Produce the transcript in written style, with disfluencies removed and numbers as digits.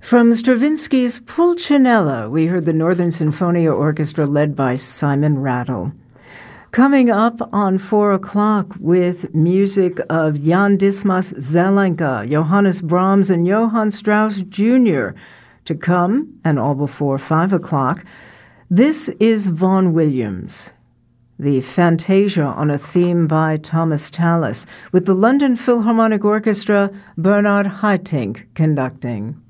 From Stravinsky's Pulcinella, we heard the Northern Sinfonia Orchestra led by Simon Rattle. Coming up on 4 o'clock with music of Jan Dismas Zelenka, Johannes Brahms, and Johann Strauss Jr. To come, and all before 5 o'clock, this is Vaughan Williams, the Fantasia on a theme by Thomas Tallis, with the London Philharmonic Orchestra, Bernard Haitink conducting.